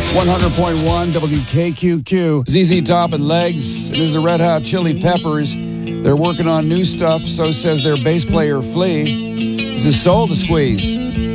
100.1 WKQQ. ZZ Top and Legs. It is the Red Hot Chili Peppers. They're working on new stuff, so says their bass player Flea. This is Soul to Squeeze.